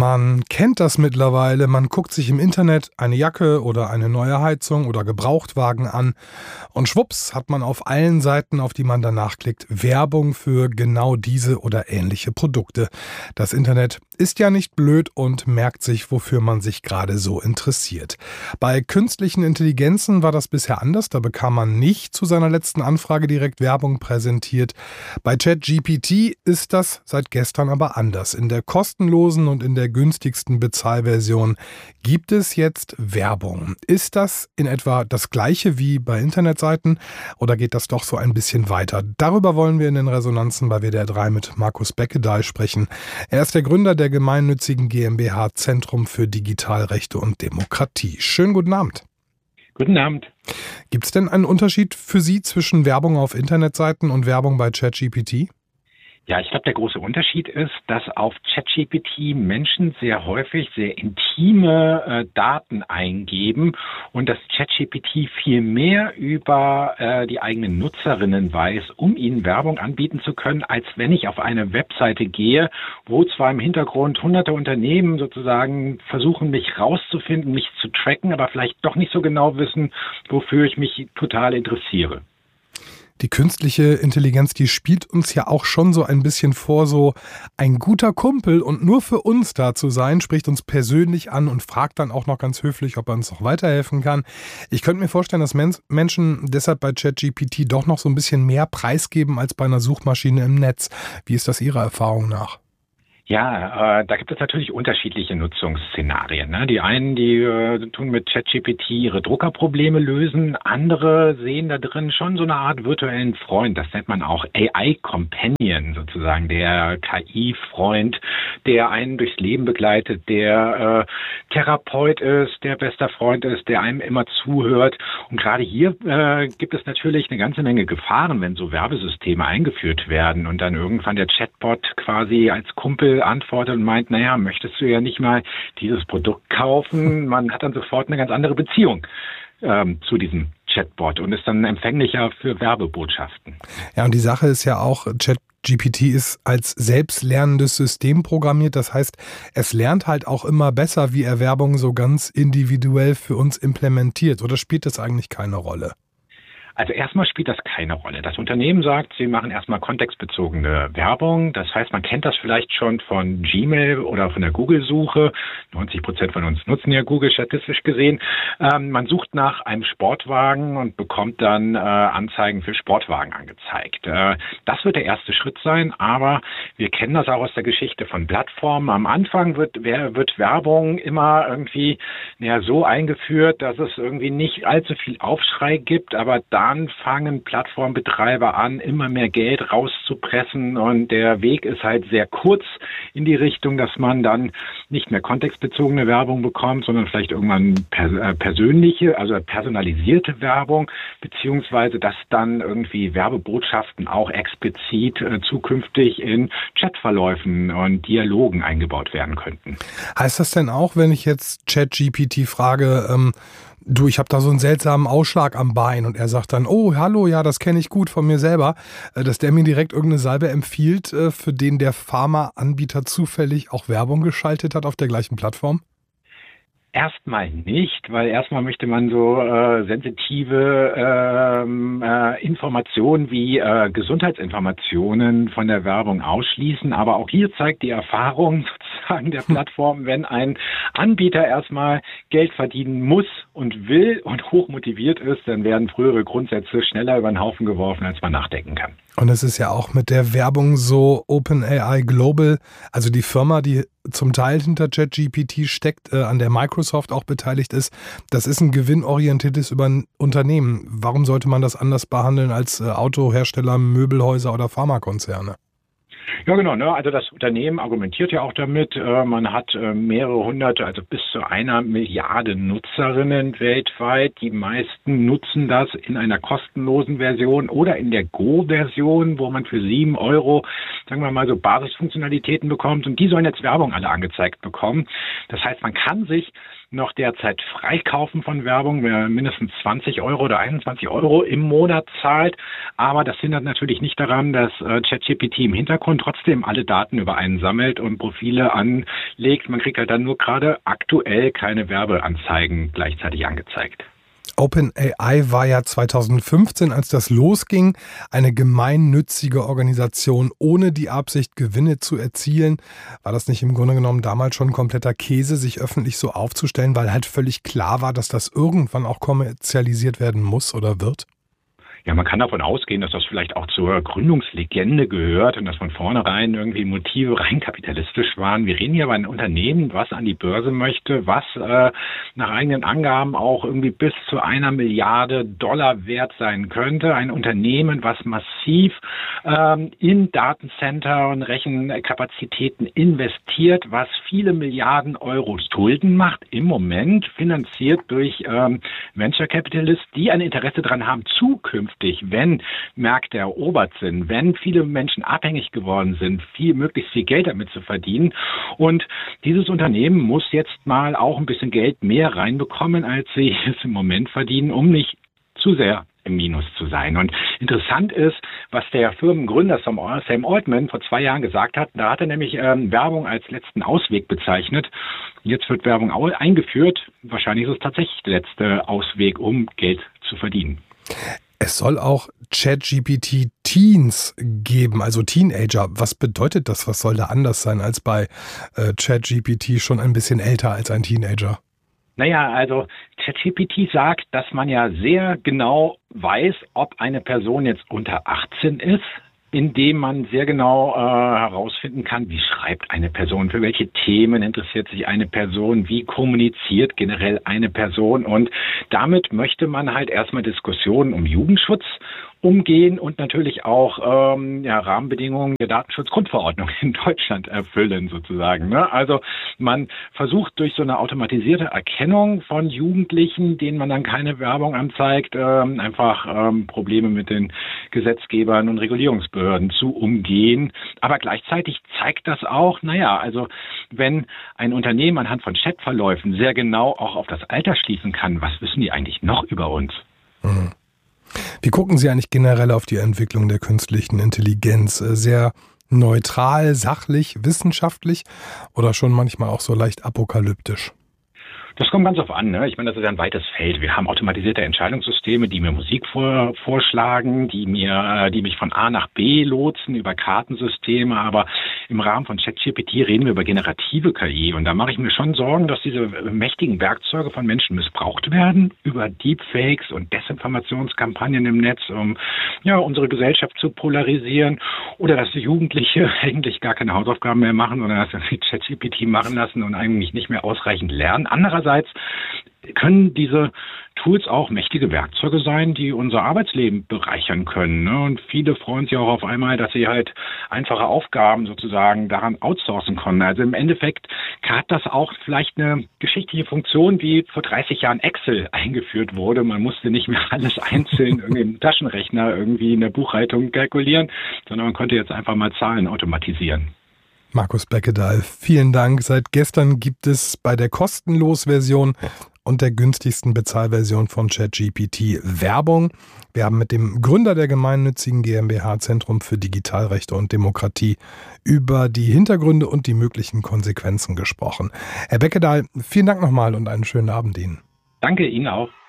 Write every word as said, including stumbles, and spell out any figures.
Man kennt das mittlerweile, man guckt sich im Internet eine Jacke oder eine neue Heizung oder Gebrauchtwagen an und schwupps hat man auf allen Seiten, auf die man danach klickt, Werbung für genau diese oder ähnliche Produkte. Das Internet ist ja nicht blöd und merkt sich, wofür man sich gerade so interessiert. Bei künstlichen Intelligenzen war das bisher anders, da bekam man nicht zu seiner letzten Anfrage direkt Werbung präsentiert. Bei ChatGPT ist das seit gestern aber anders. In der kostenlosen und in der günstigsten Bezahlversion gibt es jetzt Werbung. Ist das in etwa das Gleiche wie bei Internetseiten oder geht das doch so ein bisschen weiter? Darüber wollen wir in den Resonanzen bei W D R drei mit Markus Beckedahl sprechen. Er ist der Gründer der gemeinnützigen GmbH Zentrum für Digitalrechte und Demokratie. Schönen guten Abend. Guten Abend. Gibt es denn einen Unterschied für Sie zwischen Werbung auf Internetseiten und Werbung bei ChatGPT? Ja, ich glaube, der große Unterschied ist, dass auf ChatGPT Menschen sehr häufig sehr intime äh, Daten eingeben und dass ChatGPT viel mehr über äh, die eigenen Nutzerinnen weiß, um ihnen Werbung anbieten zu können, als wenn ich auf eine Webseite gehe, wo zwar im Hintergrund hunderte Unternehmen sozusagen versuchen, mich rauszufinden, mich zu tracken, aber vielleicht doch nicht so genau wissen, wofür ich mich total interessiere. Die künstliche Intelligenz, die spielt uns ja auch schon so ein bisschen vor, so ein guter Kumpel und nur für uns da zu sein, spricht uns persönlich an und fragt dann auch noch ganz höflich, ob er uns noch weiterhelfen kann. Ich könnte mir vorstellen, dass Men- Menschen deshalb bei ChatGPT doch noch so ein bisschen mehr preisgeben als bei einer Suchmaschine im Netz. Wie ist das Ihrer Erfahrung nach? Ja, äh, da gibt es natürlich unterschiedliche Nutzungsszenarien. Ne? Die einen, die äh, tun mit ChatGPT ihre Druckerprobleme lösen. Andere sehen da drin schon so eine Art virtuellen Freund. Das nennt man auch A I-Companion sozusagen, der K I-Freund, der einen durchs Leben begleitet, der äh, Therapeut ist, der bester Freund ist, der einem immer zuhört. Und gerade hier äh, gibt es natürlich eine ganze Menge Gefahren, wenn so Werbesysteme eingeführt werden und dann irgendwann der Chatbot quasi als Kumpel antwortet und meint, naja, möchtest du ja nicht mal dieses Produkt kaufen? Man hat dann sofort eine ganz andere Beziehung ähm, zu diesem Chatbot und ist dann empfänglicher für Werbebotschaften. Ja, und die Sache ist ja auch, ChatGPT ist als selbstlernendes System programmiert. Das heißt, es lernt halt auch immer besser, wie er Werbung so ganz individuell für uns implementiert. Oder spielt das eigentlich keine Rolle? Also erstmal spielt das keine Rolle. Das Unternehmen sagt, sie machen erstmal kontextbezogene Werbung. Das heißt, man kennt das vielleicht schon von Gmail oder von der Google-Suche. neunzig Prozent von uns nutzen ja Google statistisch gesehen. Ähm, man sucht nach einem Sportwagen und bekommt dann äh, Anzeigen für Sportwagen angezeigt. Äh, das wird der erste Schritt sein, aber wir kennen das auch aus der Geschichte von Plattformen. Am Anfang wird, wer, wird Werbung immer irgendwie naja, so eingeführt, dass es irgendwie nicht allzu viel Aufschrei gibt, aber da Dann fangen Plattformbetreiber an, immer mehr Geld rauszupressen und der Weg ist halt sehr kurz in die Richtung, dass man dann nicht mehr kontextbezogene Werbung bekommt, sondern vielleicht irgendwann pers- persönliche, also personalisierte Werbung, beziehungsweise dass dann irgendwie Werbebotschaften auch explizit äh, zukünftig in Chatverläufen und Dialogen eingebaut werden könnten. Heißt das denn auch, wenn ich jetzt ChatGPT frage, ähm, du, ich habe da so einen seltsamen Ausschlag am Bein und er sagt dann, oh, hallo, ja, das kenne ich gut von mir selber, dass der mir direkt irgendeine Salbe empfiehlt, für den der Pharmaanbieter zufällig auch Werbung geschaltet hat auf der gleichen Plattform? Erstmal nicht, weil erstmal möchte man so äh, sensitive ähm, äh, Informationen wie äh, Gesundheitsinformationen von der Werbung ausschließen. Aber auch hier zeigt die Erfahrung sozusagen der Plattform, wenn ein Anbieter erstmal Geld verdienen muss und will und hochmotiviert ist, dann werden frühere Grundsätze schneller über den Haufen geworfen, als man nachdenken kann. Und es ist ja auch mit der Werbung so OpenAI Global, also die Firma, die zum Teil hinter ChatGPT steckt, äh, an der Microsoft auch beteiligt ist, das ist ein gewinnorientiertes Über- Unternehmen. Warum sollte man das anders behandeln als äh, Autohersteller, Möbelhäuser oder Pharmakonzerne? Ja, genau. Ne? Also das Unternehmen argumentiert ja auch damit, äh, man hat äh, mehrere hunderte, also bis zu einer Milliarde Nutzerinnen weltweit. Die meisten nutzen das in einer kostenlosen Version oder in der Go-Version, wo man für sieben Euro, sagen wir mal, so Basisfunktionalitäten bekommt. Und die sollen jetzt Werbung alle angezeigt bekommen. Das heißt, man kann sich noch derzeit Freikaufen von Werbung, wer mindestens zwanzig Euro oder einundzwanzig Euro im Monat zahlt. Aber das hindert natürlich nicht daran, dass äh, ChatGPT im Hintergrund trotzdem alle Daten über einen sammelt und Profile anlegt. Man kriegt halt dann nur gerade aktuell keine Werbeanzeigen gleichzeitig angezeigt. OpenAI war ja zweitausendfünfzehn, als das losging, eine gemeinnützige Organisation ohne die Absicht, Gewinne zu erzielen. War das nicht im Grunde genommen damals schon kompletter Käse, sich öffentlich so aufzustellen, weil halt völlig klar war, dass das irgendwann auch kommerzialisiert werden muss oder wird? Ja, man kann davon ausgehen, dass das vielleicht auch zur Gründungslegende gehört und dass von vornherein irgendwie Motive rein kapitalistisch waren. Wir reden hier über ein Unternehmen, was an die Börse möchte, was äh, nach eigenen Angaben auch irgendwie bis zu einer Milliarde Dollar wert sein könnte. Ein Unternehmen, was massiv ähm, in Datencenter und Rechenkapazitäten investiert, was viele Milliarden Euro Schulden macht, im Moment finanziert durch ähm, Venture Capitalists, die ein Interesse daran haben, zukünftig, wenn Märkte erobert sind, wenn viele Menschen abhängig geworden sind, viel, möglichst viel Geld damit zu verdienen. Und dieses Unternehmen muss jetzt mal auch ein bisschen Geld mehr reinbekommen, als sie es im Moment verdienen, um nicht zu sehr im Minus zu sein. Und interessant ist, was der Firmengründer Sam Altman vor zwei Jahren gesagt hat. Da hat er nämlich ähm, Werbung als letzten Ausweg bezeichnet. Jetzt wird Werbung eingeführt. Wahrscheinlich ist es tatsächlich der letzte Ausweg, um Geld zu verdienen. Es soll auch ChatGPT-Teens geben, also Teenager. Was bedeutet das? Was soll da anders sein als bei äh, ChatGPT schon ein bisschen älter als ein Teenager? Naja, also ChatGPT sagt, dass man ja sehr genau weiß, ob eine Person jetzt unter achtzehn ist, indem man sehr genau äh, herausfinden kann, wie schreibt eine Person, für welche Themen interessiert sich eine Person, wie kommuniziert generell eine Person. Und damit möchte man halt erstmal Diskussionen um Jugendschutz umgehen und natürlich auch ähm, ja, Rahmenbedingungen der Datenschutzgrundverordnung in Deutschland erfüllen sozusagen. Ne? Also man versucht durch so eine automatisierte Erkennung von Jugendlichen, denen man dann keine Werbung anzeigt, ähm, einfach ähm, Probleme mit den Gesetzgebern und Regulierungsbehörden zu umgehen. Aber gleichzeitig zeigt das auch, naja, also wenn ein Unternehmen anhand von Chatverläufen sehr genau auch auf das Alter schließen kann, was wissen die eigentlich noch über uns? Mhm. Wie gucken Sie eigentlich generell auf die Entwicklung der künstlichen Intelligenz? Sehr neutral, sachlich, wissenschaftlich oder schon manchmal auch so leicht apokalyptisch? Das kommt ganz auf an. Ne? Ich meine, das ist ja ein weites Feld. Wir haben automatisierte Entscheidungssysteme, die mir Musik vor, vorschlagen, die mir, die mich von A nach B lotsen über Kartensysteme. Aber im Rahmen von ChatGPT reden wir über generative K I. Und da mache ich mir schon Sorgen, dass diese mächtigen Werkzeuge von Menschen missbraucht werden über Deepfakes und Desinformationskampagnen im Netz, um ja unsere Gesellschaft zu polarisieren. Oder dass die Jugendliche eigentlich gar keine Hausaufgaben mehr machen, sondern dass sie ChatGPT machen lassen und eigentlich nicht mehr ausreichend lernen. Andererseits können diese Tools auch mächtige Werkzeuge sein, die unser Arbeitsleben bereichern können. Ne? Und viele freuen sich auch auf einmal, dass sie halt einfache Aufgaben sozusagen daran outsourcen können. Also im Endeffekt hat das auch vielleicht eine geschichtliche Funktion, wie vor dreißig Jahren Excel eingeführt wurde. Man musste nicht mehr alles einzeln irgendwie im Taschenrechner irgendwie in der Buchhaltung kalkulieren, sondern man konnte jetzt einfach mal Zahlen automatisieren. Markus Beckedahl, vielen Dank. Seit gestern gibt es bei der Kostenlos-Version und der günstigsten Bezahlversion von ChatGPT Werbung. Wir haben mit dem Gründer der gemeinnützigen GmbH Zentrum für Digitalrechte und Demokratie über die Hintergründe und die möglichen Konsequenzen gesprochen. Herr Beckedahl, vielen Dank nochmal und einen schönen Abend Ihnen. Danke Ihnen auch.